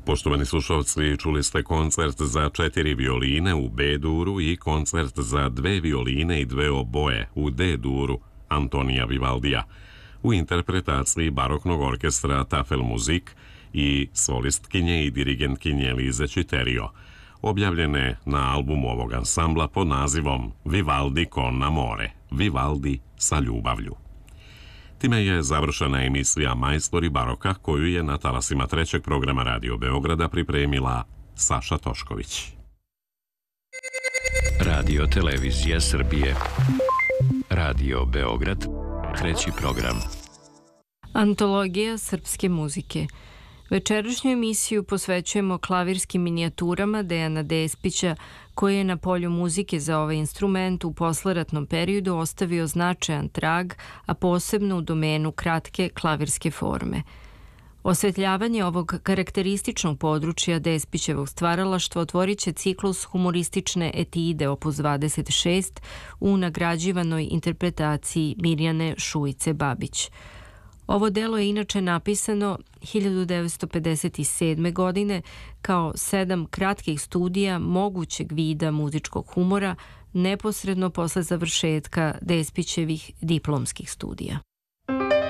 Poštovani slušalci, čuli ste koncert za 4 violine u B-duru i koncert za 2 violine i 2 oboje u D-duru Antonija Vivaldija u interpretaciji baroknog orkestra Tafel Muzik i solistkinje i dirigentkinje Lize Citerio, objavljene na albumu ovog ansambla pod nazivom Vivaldi con amore, Vivaldi sa ljubavlju. Time je završena emisija Majstori baroka koju je na talasima 3. programa Radio Beograda pripremila Saša Tošković. Radio Televizija Srbije. Radio Beograd, 3. program. Antologija srpske muzike. Večerašnju emisiju posvećujemo klavirskim minijaturama Dejana Despića, koji je na polju muzike za ovaj instrument u posleratnom periodu ostavio značajan trag, a posebno u domenu kratke klavirske forme. Osvetljavanje ovog karakterističnog područja Despićevog stvaralaštva otvorit će ciklus humoristične etide opus 26 u nagrađivanoj interpretaciji Mirjane Šuice Babić. Ovo delo je inače napisano 1957. godine kao 7 kratkih studija mogućeg vida muzičkog humora neposredno posle završetka Despićevih diplomskih studija.